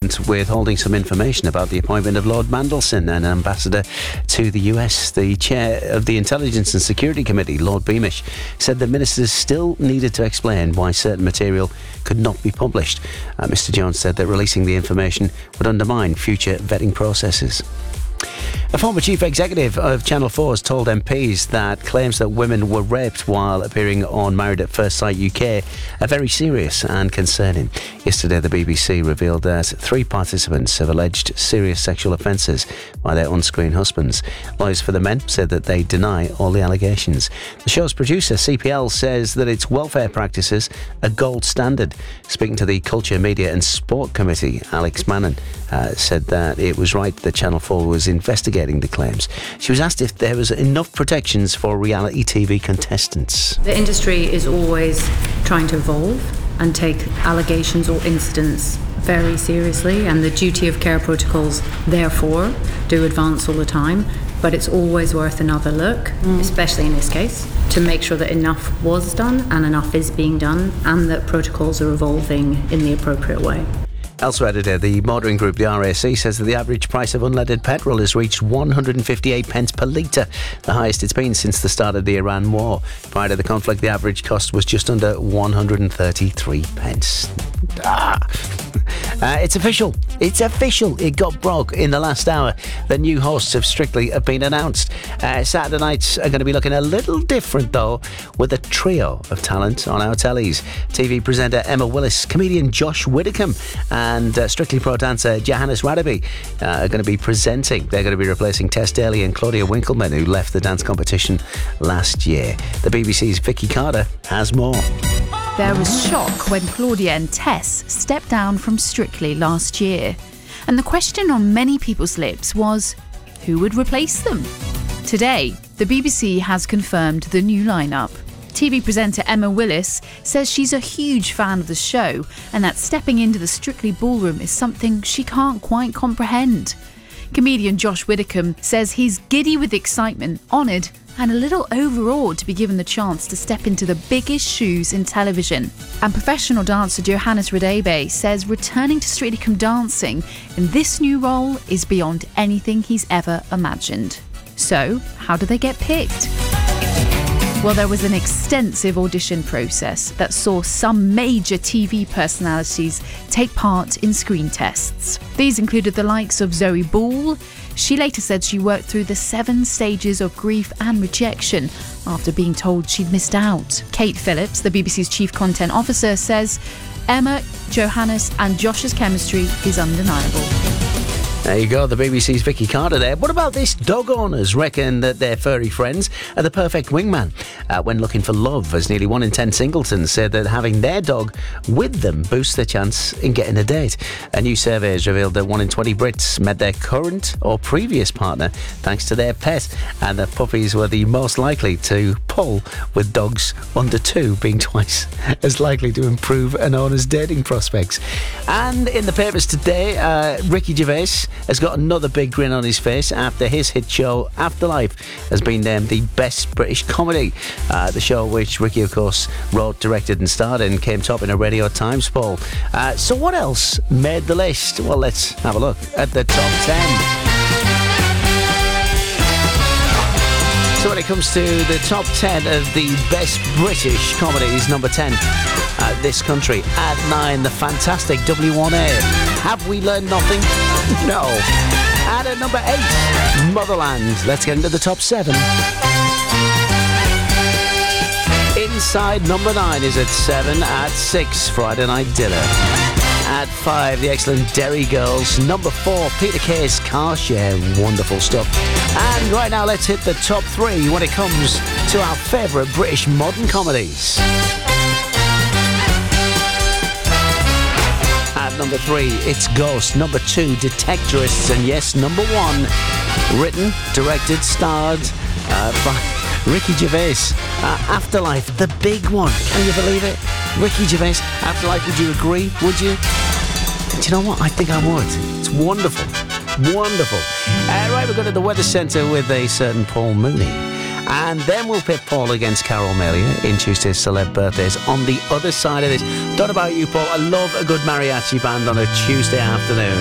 government withholding some information about the appointment of Lord Mandelson, an ambassador to the US. The chair of the Intelligence and Security Committee, Lord Beamish, said the ministers still needed to explain why certain material could not be published. Mr Jones said that releasing the information would undermine future vetting processes. A former chief executive of Channel 4 has told MPs that claims that women were raped while appearing on Married at First Sight UK are very serious and concerning. Yesterday, the BBC revealed that 3 participants have alleged serious sexual offences by their on-screen husbands. Lawyers for the men said that they deny all the allegations. The show's producer, CPL, says that its welfare practices are gold standard. Speaking to the Culture, Media and Sport Committee, Alex Mannon said that it was right that Channel 4 was investigating the claims. She was asked if there was enough protections for reality TV contestants. The industry is always trying to evolve and take allegations or incidents very seriously, and the duty of care protocols therefore do advance all the time, but it's always worth another look, especially in this case, to make sure that enough was done and enough is being done and that protocols are evolving in the appropriate way. Elsewhere today, the motoring group, the RAC, says that the average price of unleaded petrol has reached 158 pence per litre, the highest it's been since the start of the Iran war. Prior to the conflict, the average cost was just under 133 pence. It's official. It's official. It got broke in the last hour. The new hosts of Strictly have been announced. Saturday nights are going to be looking a little different, though, with a trio of talent on our tellies. TV presenter Emma Willis, comedian Josh Widdicombe, and Strictly Pro dancer Johannes Radaby are going to be presenting. They're going to be replacing Tess Daly and Claudia Winkleman, who left the dance competition last year. The BBC's Vicky Carter has more. There was shock when Claudia and Tess stepped down from Strictly last year. And the question on many people's lips was, who would replace them? Today, the BBC has confirmed the new lineup. TV presenter Emma Willis says she's a huge fan of the show and that stepping into the Strictly ballroom is something she can't quite comprehend. Comedian Josh Widdicombe says he's giddy with excitement, honoured and a little overawed to be given the chance to step into the biggest shoes in television. And professional dancer Johannes Radaby says returning to Strictly Come Dancing in this new role is beyond anything he's ever imagined. So, how do they get picked? Well, there was an extensive audition process that saw some major TV personalities take part in screen tests. These included the likes of Zoe Ball. She later said she worked through the 7 stages of grief and rejection after being told she'd missed out. Kate Phillips, the BBC's chief content officer, says Emma, Johannes and Josh's chemistry is undeniable. There you go, the BBC's Vicky Carter there. What about this? Dog owners reckon that their furry friends are the perfect wingman when looking for love, as nearly 1 in 10 singletons said that having their dog with them boosts their chance in getting a date. A new survey has revealed that 1 in 20 Brits met their current or previous partner thanks to their pet, and that puppies were the most likely to pull, with dogs under 2 being twice as likely to improve an owner's dating prospects. And in the papers today, Ricky Gervais has got another big grin on his face after his hit show Afterlife has been named the best British comedy. The show, which Ricky of course wrote, directed and starred in, came top in a Radio Times poll. So what else made the list? Well, let's have a look at the top 10. So when it comes to the top 10 of the best British comedies, number 10, this country. At 9, the fantastic W1A. Have we learned nothing? No. And at number 8, Motherland. Let's get into the top 7. Inside number 9 is at 7. At 6, Friday Night Dinner. At 5, the excellent Derry Girls. Number 4, Peter Kay's Car Share. Wonderful stuff. And right now, let's hit the top 3 when it comes to our favourite British modern comedies. At number 3, it's Ghost. Number 2, Detectorists. And yes, number 1, written, directed, starred by Ricky Gervais. Afterlife, the big one. Can you believe it? Ricky Gervais, Afterlife, would you agree? Would you? Do you know what? I think I would. It's wonderful. Wonderful. Right, we're going to the Weather Centre with a certain Paul Mooney. And then we'll pit Paul against Carol Melia in Tuesday's Celeb Birthdays on the other side of this. Don't know about you, Paul. I love a good mariachi band on a Tuesday afternoon.